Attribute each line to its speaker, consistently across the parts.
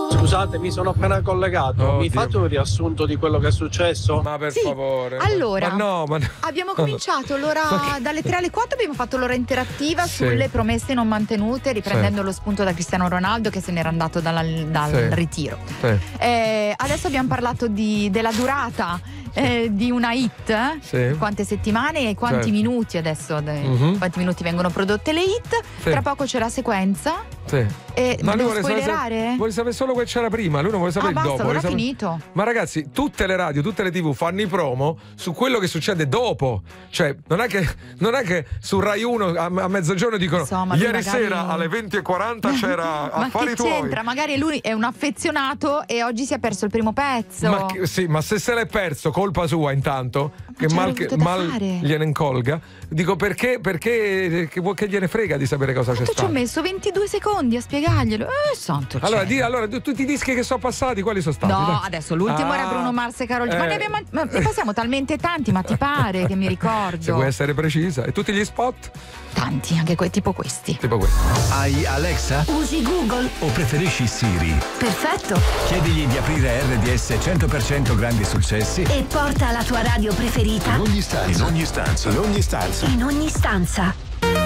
Speaker 1: Scusate, mi sono appena collegato. Mi fate un riassunto di quello che è successo?
Speaker 2: Ma per favore.
Speaker 3: Allora,
Speaker 2: ma no.
Speaker 3: abbiamo cominciato l'ora dalle 3 alle 4, abbiamo fatto l'ora interattiva sulle promesse non mantenute, riprendendo lo spunto da Cristiano Ronaldo che se n'era andato dal ritiro. Adesso abbiamo parlato della durata di una hit, quante settimane e quanti minuti adesso, quanti minuti vengono prodotte le hit. Tra poco c'è la sequenza. Ma lui vuole
Speaker 2: sapere solo quel c'era prima, lui non vuole sapere il dopo.
Speaker 3: Allora finito.
Speaker 2: Ma ragazzi, tutte le radio, tutte le TV fanno i promo su quello che succede dopo. Cioè, non è che su Rai 1 a mezzogiorno dicono ieri sera alle 20:40 c'era Affari Tuoi.
Speaker 3: Ma che c'entra? Magari lui è un affezionato e oggi si è perso il primo pezzo.
Speaker 2: Ma se se l'è perso, colpa sua intanto, che mal gliene incolga. Dico perché che gliene frega di sapere cosa c'è stato.
Speaker 3: Ci ho messo 22 secondi a spiegarglielo. Santo cielo.
Speaker 2: Allora tutti i dischi che sono passati, quali sono stati?
Speaker 3: No, adesso l'ultimo era Bruno Mars e Karol G. Ma ne passiamo talmente tanti, ma ti pare che mi ricordo?
Speaker 2: Se vuoi essere precisa. E tutti gli spot?
Speaker 3: Tanti, anche tipo questi.
Speaker 4: Hai Alexa?
Speaker 5: Usi Google?
Speaker 4: O preferisci Siri?
Speaker 5: Perfetto.
Speaker 4: Chiedigli di aprire RDS 100% grandi successi
Speaker 5: e porta la tua radio preferita
Speaker 4: in ogni stanza.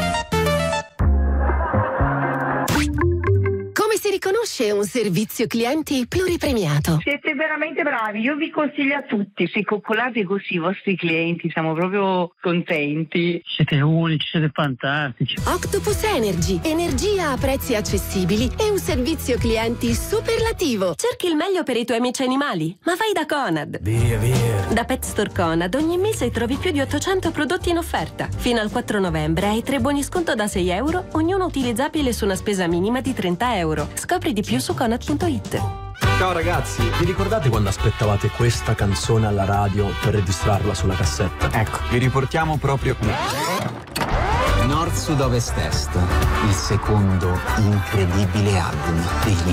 Speaker 5: Come si riconosce un servizio clienti pluripremiato?
Speaker 6: Siete veramente bravi, io vi consiglio a tutti, se coccolate così i vostri clienti, siamo proprio contenti.
Speaker 7: Siete unici, siete fantastici.
Speaker 5: Octopus Energy, energia a prezzi accessibili e un servizio clienti superlativo. Cerchi il meglio per i tuoi amici animali, ma vai da Conad.
Speaker 4: Via.
Speaker 5: Da Pet Store Conad ogni mese trovi più di 800 prodotti in offerta. Fino al 4 novembre hai 3 buoni sconto da €6, ognuno utilizzabile su una spesa minima di €30. Scopri di più su Conad.it.
Speaker 8: Ciao ragazzi, vi ricordate quando aspettavate questa canzone alla radio per registrarla sulla cassetta?
Speaker 9: Ecco, vi riportiamo proprio qui. Nord, Sud, Ovest, Est, il secondo incredibile album degli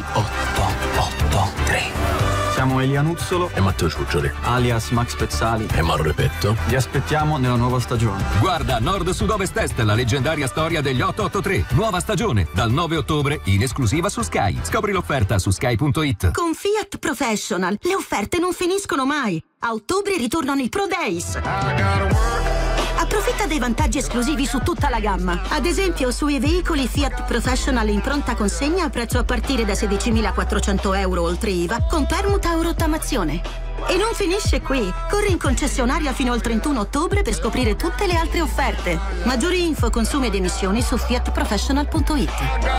Speaker 9: 883. Siamo Elia Nuzzolo
Speaker 8: e Matteo Ciuccioli,
Speaker 9: alias Max Pezzali
Speaker 8: e Mauro Repetto.
Speaker 9: Vi aspettiamo nella nuova stagione.
Speaker 10: Guarda Nord, Sud, Ovest, Est, la leggendaria storia degli 883. Nuova stagione, dal 9 ottobre, in esclusiva su Sky. Scopri l'offerta su Sky.it.
Speaker 5: Con Fiat Professional le offerte non finiscono mai. A ottobre ritornano i Pro Days. Approfitta dei vantaggi esclusivi su tutta la gamma. Ad esempio sui veicoli Fiat Professional in pronta consegna a prezzo a partire da €16.400 oltre IVA con permuta o rottamazione. E non finisce qui. Corri in concessionaria fino al 31 ottobre per scoprire tutte le altre offerte. Maggiori info, consumi ed emissioni su fiatprofessional.it.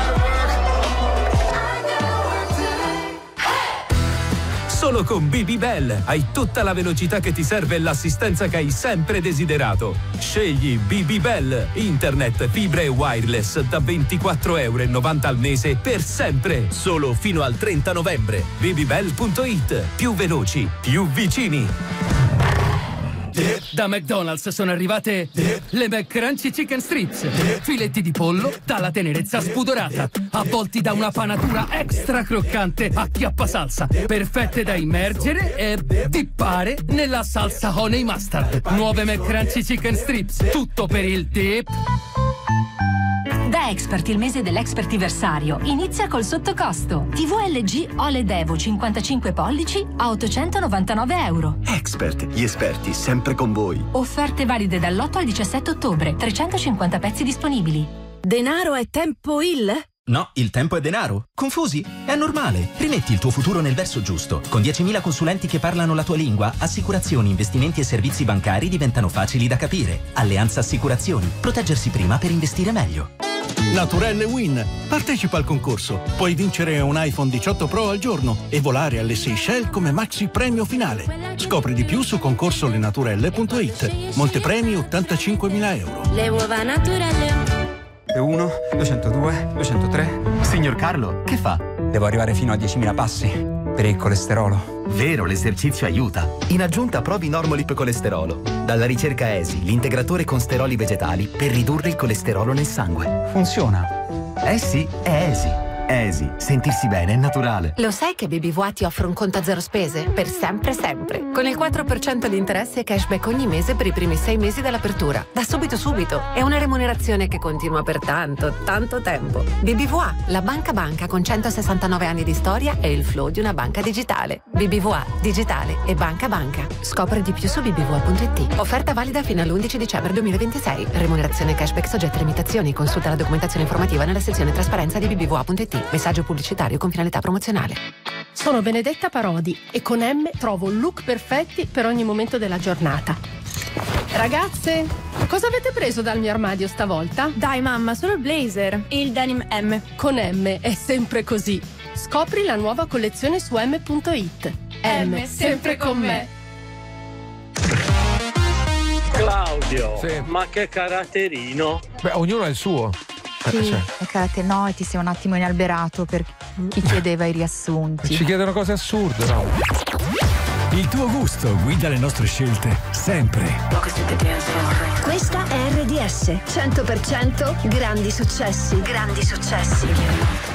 Speaker 11: Solo con BB Bell hai tutta la velocità che ti serve e l'assistenza che hai sempre desiderato. Scegli BB Bell, internet, fibra e wireless da €24,90 al mese per sempre, solo fino al 30 novembre. bbbell.it, più veloci, più vicini.
Speaker 12: Da McDonald's sono arrivate le McCrunchy Chicken Strips, filetti di pollo dalla tenerezza spudorata, avvolti da una panatura extra croccante a chiappasalsa, perfette da immergere e dippare nella salsa honey mustard. Nuove McCrunchy Chicken Strips, tutto per il dip.
Speaker 13: Da Expert, il mese dell'Expertiversario inizia col sottocosto. TV LG OLED Evo 55 pollici a €899.
Speaker 14: Expert, gli esperti sempre con voi.
Speaker 13: Offerte valide dall'8 al 17 ottobre, 350 pezzi disponibili.
Speaker 5: Denaro è tempo
Speaker 15: No, il tempo è denaro. Confusi? È normale. Rimetti il tuo futuro nel verso giusto. Con 10.000 consulenti che parlano la tua lingua, assicurazioni, investimenti e servizi bancari diventano facili da capire. Alleanza Assicurazioni. Proteggersi prima per investire meglio.
Speaker 16: Naturelle Win. Partecipa al concorso. Puoi vincere un iPhone 18 Pro al giorno e volare alle Seychelles come maxi premio finale. Scopri di più su concorsolenaturelle.it. Montepremi €85.000.
Speaker 5: Le uova Naturelle.
Speaker 9: 1, 202, 203.
Speaker 17: Signor Carlo, che fa?
Speaker 9: Devo arrivare fino a 10.000 passi per il colesterolo.
Speaker 17: Vero, l'esercizio aiuta. In aggiunta provi Normolip Colesterolo. Dalla ricerca ESI, l'integratore con steroli vegetali per ridurre il colesterolo nel sangue.
Speaker 9: Funziona?
Speaker 17: Eh sì, è ESI. ESI, sentirsi bene è naturale.
Speaker 18: Lo sai che BBVA ti offre un conto a zero spese? Per sempre sempre. Con il 4% di interesse e cashback ogni mese per i primi 6 mesi dell'apertura. Da subito. È una remunerazione che continua per tanto tempo. BBVA, la banca con 169 anni di storia e il flow di una banca digitale. BBVA, digitale e banca. Scopri di più su bbva.it. Offerta valida fino all'11 dicembre 2026. Remunerazione cashback soggetta a limitazioni. Consulta la documentazione informativa nella sezione trasparenza di bbva.it. Messaggio pubblicitario con finalità promozionale.
Speaker 19: Sono Benedetta Parodi e con M trovo look perfetti per ogni momento della giornata. Ragazze, cosa avete preso dal mio armadio stavolta?
Speaker 20: Dai mamma, solo il blazer e il denim M.
Speaker 19: Con M è sempre così. Scopri la nuova collezione su m.it. M, sempre con me.
Speaker 1: Claudio, ma che caratterino.
Speaker 2: Beh, ognuno ha il suo.
Speaker 3: Sì, no, ti sei un attimo inalberato per chi chiedeva i riassunti.
Speaker 2: Ci chiedono cose assurde, no?
Speaker 4: Il tuo gusto guida le nostre scelte, sempre.
Speaker 5: Questa è RDS 100% grandi successi.